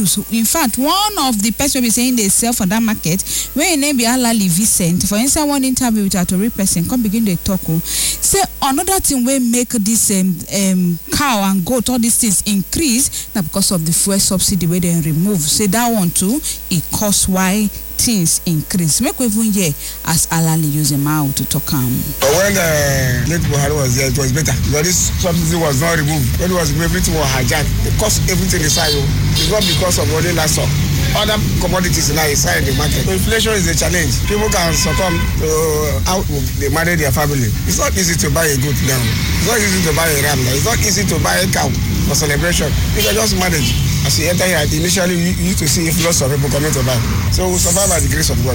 use. In fact, one of the person we saying they sell for that market, when his name be Alali Vicent, for instance, one interview with a Tori person, come begin the talk. Say another thing will make this cow and goat, all these things increase, now because of the fuel subsidy where they remove. Say that one too, it costs why things increase. Make we even hear as Alali use him out to talk. But when late Buhari was there, it was better. Because this subsidy was not removed. When it was removed, everything was hijacked. The cost everything is high. It's not because of only last up. Other commodities now is high in the market. So inflation is a challenge. People can succumb to how they manage their family. It's not easy to buy a goat now. It's not easy to buy a ram now. It's not easy to buy a cow for celebration. You can just manage. As you enter here, initially you used to see lots of people coming to buy. So we survive by the grace of God.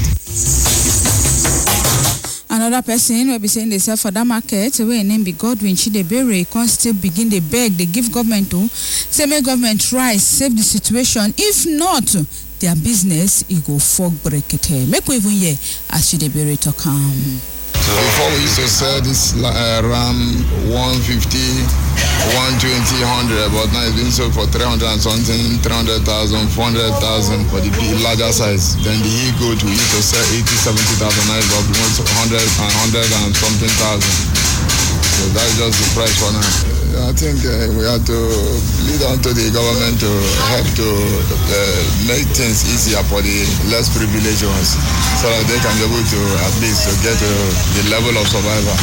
Another person will be saying they sell for that market where name be Godwin Chidebere can still begin the beg they give government to say make government try save the situation. If not, their business it go fog break it. Make we even hear as Chidebere talk. So before we used to sell this RAM 150, 120, 100, but now it's been sold for 300 and something, 300,000, 400,000 for the larger size. Then the e-goat we used to sell 80, 70,000, now it's almost 100 and something thousand. So that's just the price for now. I think we have to lead on to the government to help to make things easier for the less privileged ones so that they can be able to at least to get to the level of survival.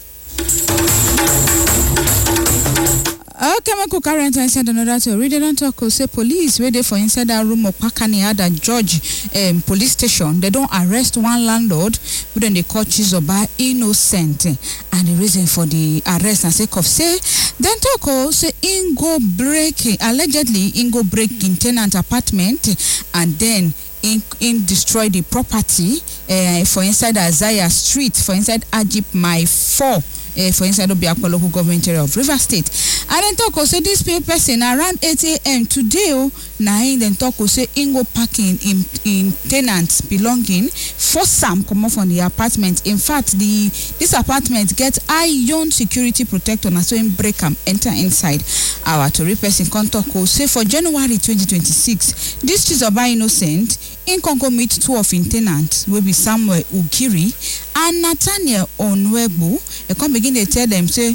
Okay, my current inside another to read and talk. Say police where they for inside that room of Pakani had a judge police station. They don't arrest one landlord, but then they call Chizoba innocent. And the reason for the arrest and sake of say then talk say Ingo breaking allegedly Ingo breaking tenant apartment and then in destroy the property for inside Isaiah Street, for inside Ajip My 4. For inside Obiakwa local government area of River State. And then talk say this person around 8 a.m. today, then talk say Ingo parking in tenants belonging for some come off on the apartment. In fact, this apartment gets iron security protector and so in break enter inside. Our Tori person contact say for January 2026, this is about innocent in Congo meet two of in tenants will be Samuel Ugiri and Nathaniel Onwebu. They come begin to tell them say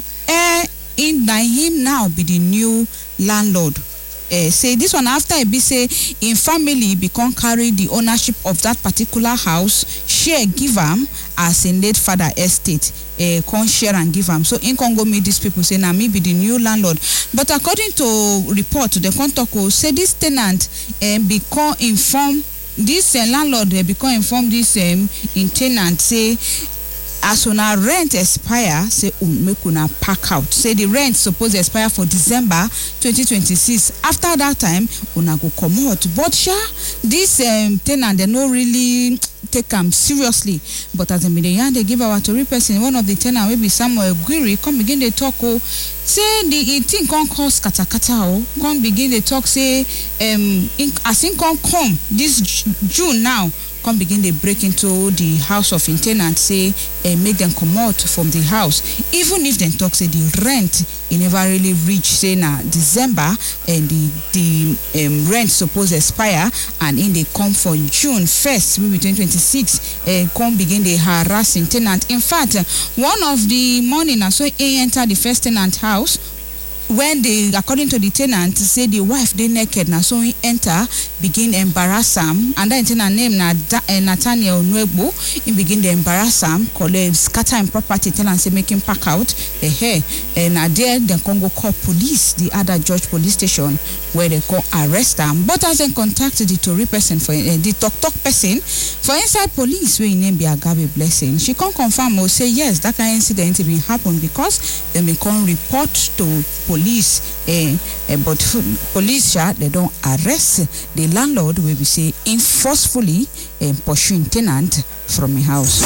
in him now be the new landlord. Say this one after it be say in family become carry the ownership of that particular house, share give am as in late father estate, con share and give am. So in Congo meet these people say now me be the new landlord. But according to report the contact say this tenant become inform this landlord become inform this in tenant say as una rent expire, say make una pack out. Say the rent supposed expire for December 2026. After that time, una go come out. But this tenant they no really take them seriously. But as a media, they give our Tori person one of the tenant will be Samuel Guiri come begin they talk. Say the thing can cause kata come begin they talk. Say as in come this June now. Come begin they break into the house of tenant say make them come out from the house even if they talk say the rent it never really reach say na December and the rent supposed expire and in they come for June 1st maybe 2026 come begin they harass tenant. In fact one of the morning I saw enter the first tenant house when they according to the tenant say the wife they naked now so he enter begin embarrass him and then tenant name na Nathaniel Onwebu he begin to embarrass him collect scatter him property tenant say make him pack out the hair and there then Congo call police the other George police station where they call arrest him. But as they contact the Tori person for the talk person for inside police where name be Agabe Blessing she can't confirm or say yes that kind of incident been happen because they may come report to police but police they don't arrest the landlord will be say forcefully pursuing tenant from a house.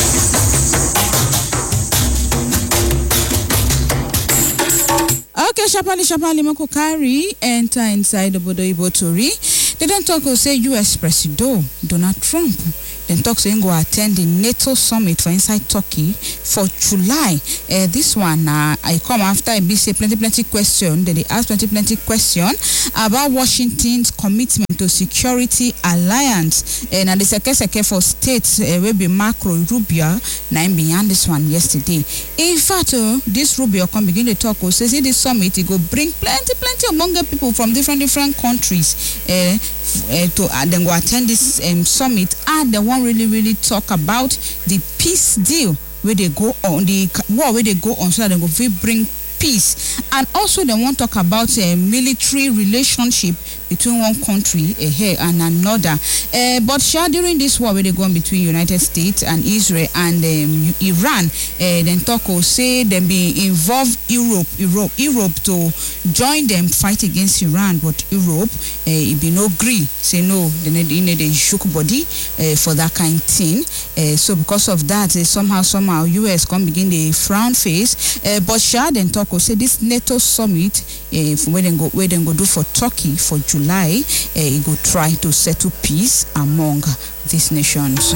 Okay, Shapali Moko carry enter inside the Bodo Ibo Tori. They don't talk or say US President Donald Trump. Then talk say go attend the NATO summit for inside Turkey for July. This one I come after I be say plenty question. Then they ask plenty question about Washington's commitment to security alliance. And the secretary for states will be Marco Rubio. Now I'm beyond this one yesterday. In fact, this Rubio come begin to talk. Says in this summit, it go bring plenty among people from different countries to then go attend this summit, and they won't really talk about the peace deal where they go on, the war where they go on, so that they go bring peace. And also they won't talk about a military relationship between one country and another. But during this war where they go on between United States and Israel and Iran, then talk say them be involved Europe to join them fight against Iran, but Europe it be no agree, say no, they shook body for that kind of thing. So because of that, somehow US come begin the frown face. But then talk say this NATO summit where they go do for Turkey for July, it go try to settle peace among these nations.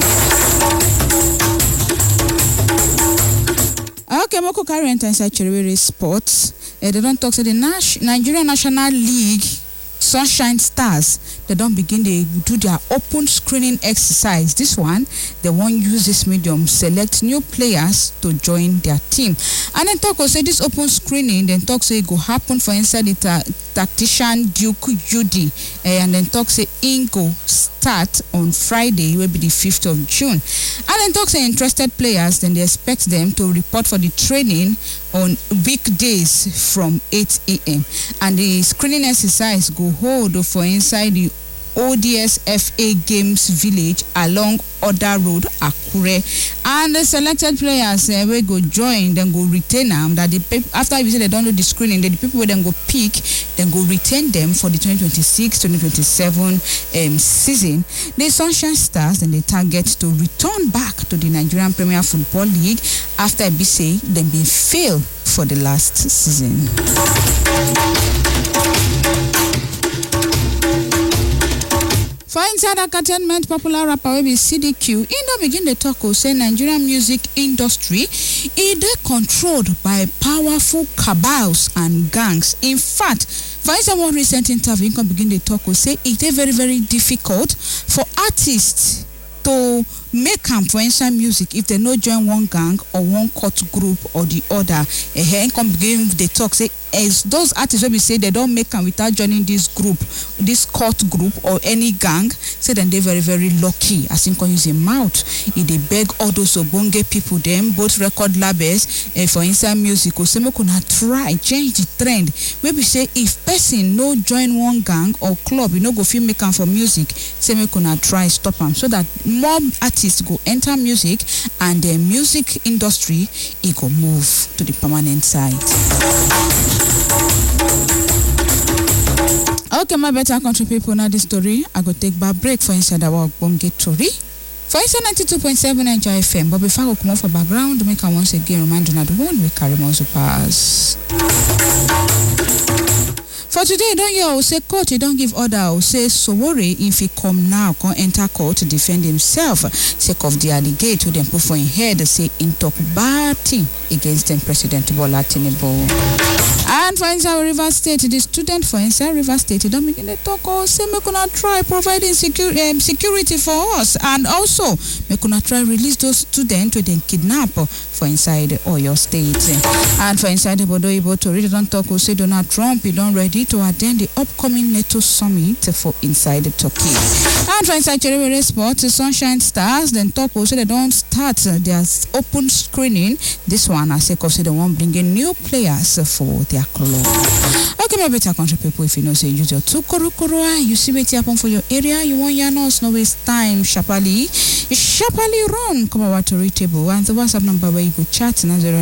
Okay, Moko current inside Cherry Sports. They don't talk to the Nigerian National League Sunshine Stars. They don't begin to do their open screening exercise. This one, they won't use this medium, select new players to join their team. And then talk say this open screening, then talk say it go happen for inside the tactician Duke Judy. And then talk say Ingo start on Friday, will be the 5th of June. And then talk say interested players, then they expect them to report for the training on weekdays from 8 a.m. And the screening exercise go hold for inside the ODS FA Games Village along Oda Road, Akure. And the selected players will go join, then go retain them. That after you say they don't do the screening, the people will then go pick, then go retain them for the 2026-2027 season. The Sunshine Stars then they target to return back to the Nigerian Premier Football League after BC then been failed for the last season. For inside entertainment, popular rapper will be CDQ. In the begin the talk say Nigerian music industry is controlled by powerful cabals and gangs. In fact, for instance, one recent interview, can begin the talk say it is very difficult for artists to make them for instance music if they no join one gang or one court group or the other. Come begin the talk say as those artists will be say they don't make them without joining this group, this court group or any gang, say then they very lucky. As in can use a mouth. If they beg all those obonge people them, both record labels for instance music, or say we could try change the trend. We be say if person no join one gang or club, you know go feel make them for music, say we could try stop them so that more artists go enter music and the music industry it go move to the permanent side. Okay, my better country people, now this story I go take back break for inside our Bonge story for inside 92.7 Enjoy FM. But before I come off for background, make I once again remind you that the one we carry on pass. For today, don't you say court, you don't give order, or say Sowore if he come now, can enter court to defend himself, sake of the allegate who then put for him head, say in talk bad thing against them President Bola Tinubu. And for inside River State, the student for inside River State, don't begin to talk, or say we gonna try providing security for us, and also we gonna try release those students who then kidnap for inside Oyo State. And for inside the Bodo Ibo to read don't talk, or say Donald Trump, he don't ready to attend the upcoming NATO summit for inside Turkey. And for inside Cherry Sports, the Sunshine Stars then talk also they don't start their open screening. This one I say because they won't bring in new players for their club. Okay, my better country people, if you know say use your two koro, you see what happen for your area, you want your nose, no waste time, sharply run come over to Readtable, and the WhatsApp number where you go chat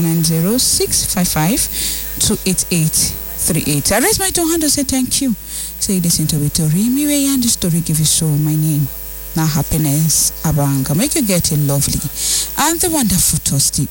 090-655-28838. I raise my two hands to say thank you. Say listen to Victory. Me way and the story give you so my name. Now happiness abanga. Make you get it lovely and the wonderful toasty